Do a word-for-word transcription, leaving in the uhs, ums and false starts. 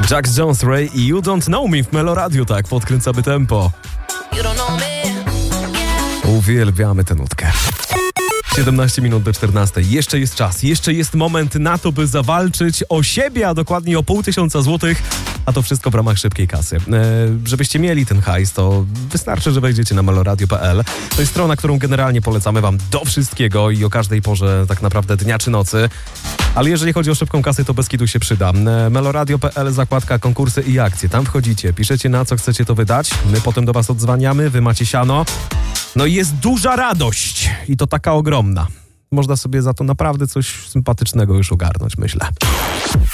Jax Jones, Ray i You Don't Know Me w Melo Radio, tak, podkręcamy tempo. Uwielbiamy tę nutkę. siedemnaście minut do czternastej. Jeszcze jest czas, jeszcze jest moment na to, by zawalczyć o siebie, a dokładnie o pół tysiąca złotych, a to wszystko w ramach szybkiej kasy. E, żebyście mieli ten hajs, to wystarczy, że wejdziecie na meloradio kropka p l. To jest strona, którą generalnie polecamy wam do wszystkiego i o każdej porze tak naprawdę dnia czy nocy. Ale jeżeli chodzi o szybką kasę, to bez kitu się przyda. meloradio kropka p l, zakładka konkursy i akcje. Tam wchodzicie, piszecie na co chcecie to wydać. My potem do was odzwaniamy, wy macie siano. No i jest duża radość i to taka ogromna. Można sobie za to naprawdę coś sympatycznego już ogarnąć, myślę.